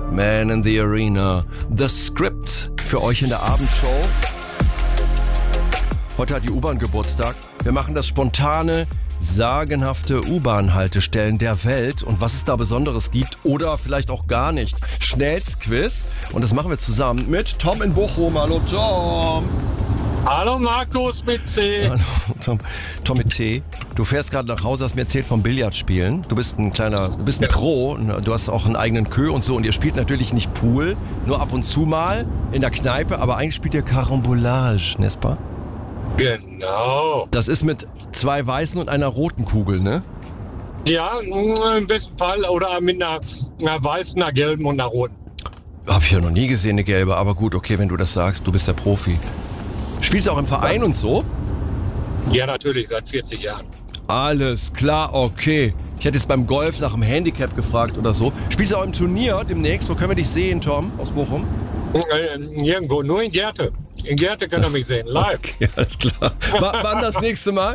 Man in the Arena. The Script für euch in der Abendshow. Heute hat die U-Bahn Geburtstag. Wir machen das spontane, sagenhafte U-Bahn-Haltestellen der Welt und was es da Besonderes gibt oder vielleicht auch gar nicht. Schnellsquiz und das machen wir zusammen mit Tom in Bochum. Hallo Tom. Hallo Markus mit C. Hallo Tom mit T. Du fährst gerade nach Hause, hast mir erzählt vom Billardspielen. Du bist ein Pro, du hast auch einen eigenen Queue und so und ihr spielt natürlich nicht Pool, nur ab und zu mal in der Kneipe, aber eigentlich spielt ihr Carambolage, n'est-ce pas? Genau. Das ist mit 2 weißen und einer roten Kugel, ne? Ja, im besten Fall oder mit einer weißen, einer gelben und einer roten. Hab ich ja noch nie gesehen, eine gelbe, aber gut, okay, wenn du das sagst, du bist der Profi. Spielst du auch im Verein und so? Ja, natürlich, seit 40 Jahren. Alles klar, okay. Ich hätte jetzt beim Golf nach dem Handicap gefragt oder so. Spielst du auch im Turnier demnächst? Wo können wir dich sehen, Tom, aus Bochum? Nirgendwo, nur in Gerte. In Gerte könnt ihr mich sehen, live. Okay, alles klar. Wann das nächste Mal?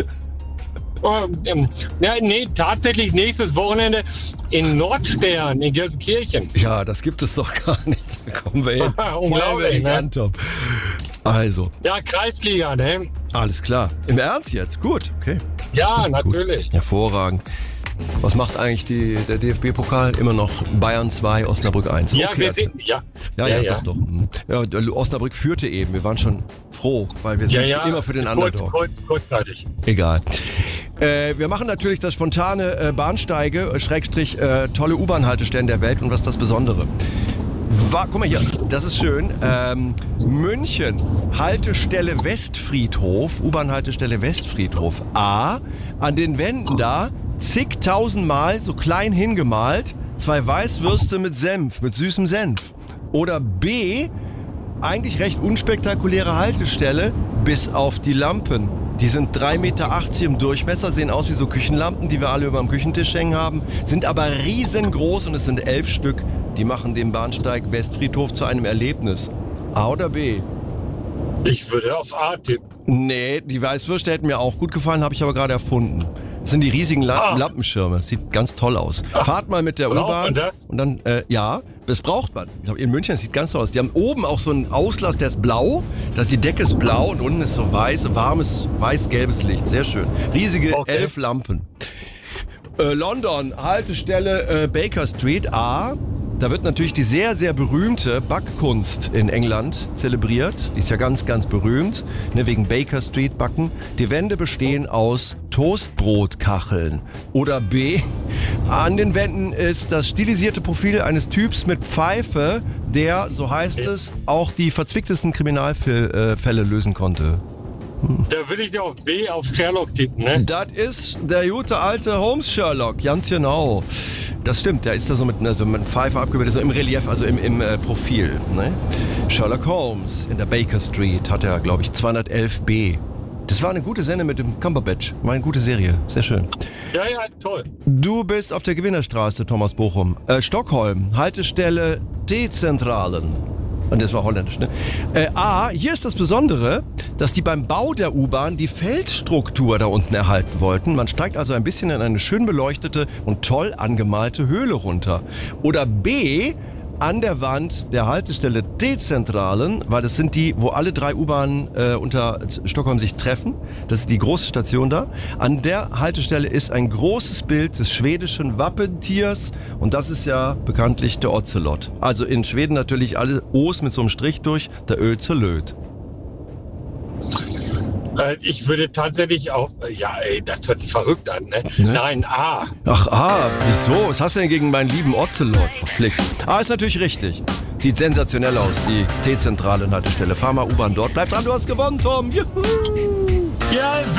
Tatsächlich nächstes Wochenende in Nordstern, in Gelsenkirchen. Ja, das gibt es doch gar nicht. Da kommen wir hin. Unglaublich, ne? An, Tom. Also. Ja, Kreisliga, ne? Alles klar. Im Ernst jetzt? Gut, okay. Ja, natürlich. Gut. Hervorragend. Was macht eigentlich der DFB-Pokal? Immer noch Bayern 2, Osnabrück 1. Ja, okay, Ja. Doch. Ja, Osnabrück führte eben. Wir waren schon froh, weil wir sind immer für den Underdog. Kurzzeitig. Egal. Wir machen natürlich das spontane Bahnsteige, tolle U-Bahn-Haltestellen der Welt und was ist das Besondere? Guck mal hier, das ist schön. München, Haltestelle Westfriedhof, U-Bahn-Haltestelle Westfriedhof. A, an den Wänden da zigtausendmal so klein hingemalt, 2 Weißwürste mit Senf, mit süßem Senf. Oder B, eigentlich recht unspektakuläre Haltestelle, bis auf die Lampen. Die sind 3,80 Meter im Durchmesser, sehen aus wie so Küchenlampen, die wir alle über dem Küchentisch hängen haben, sind aber riesengroß und es sind 11 Stück. Die machen den Bahnsteig Westfriedhof zu einem Erlebnis. A oder B? Ich würde auf A tippen. Nee, die Weißwürste hätten mir auch gut gefallen, habe ich aber gerade erfunden. Das sind die riesigen Lampenschirme. Sieht ganz toll aus. Fahrt mal mit der U-Bahn und dann, das braucht man. Ich glaube, in München, das sieht ganz toll aus. Die haben oben auch so einen Auslass, der ist blau. Die Decke ist blau und unten ist so warmes, weiß-gelbes Licht. Sehr schön. Riesige 11 Lampen. London, Haltestelle Baker Street A. Da wird natürlich die sehr, sehr berühmte Backkunst in England zelebriert. Die ist ja ganz, ganz berühmt, ne, wegen Baker Street Backen. Die Wände bestehen aus Toastbrotkacheln. Oder B, an den Wänden ist das stilisierte Profil eines Typs mit Pfeife, der, so heißt es, auch die verzwicktesten Kriminalfälle lösen konnte. Da will ich auf B, auf Sherlock tippen, ne? Das ist der gute alte Holmes Sherlock, ganz genau. Das stimmt, der ist da so mit Pfeife abgebildet, so im Relief, also im Profil. Ne? Sherlock Holmes in der Baker Street hat er, glaube ich, 211b. Das war eine gute Sendung mit dem Cumberbatch. War eine gute Serie. Sehr schön. Ja, toll. Du bist auf der Gewinnerstraße, Thomas Bochum. Stockholm, Haltestelle T-Zentralen. Und das war holländisch, ne? A, hier ist das Besondere, dass die beim Bau der U-Bahn die Felsstruktur da unten erhalten wollten. Man steigt also ein bisschen in eine schön beleuchtete und toll angemalte Höhle runter. Oder B, an der Wand der Haltestelle T-Zentralen, weil das sind die, wo alle 3 U-Bahnen unter Stockholm sich treffen. Das ist die große Station da. An der Haltestelle ist ein großes Bild des schwedischen Wappentiers und das ist ja bekanntlich der Ocelot. Also in Schweden natürlich alle O's mit so einem Strich durch, der Özelöt. Ich würde tatsächlich auch, das hört sich verrückt an, ne? Nein, A. Ach, A, wieso? Was hast du denn gegen meinen lieben Ocelot? Flix. A ist natürlich richtig. Sieht sensationell aus, die T-Zentrale Haltestelle. Fahr mal U-Bahn dort. Bleib dran, du hast gewonnen, Tom. Juhu! Ja,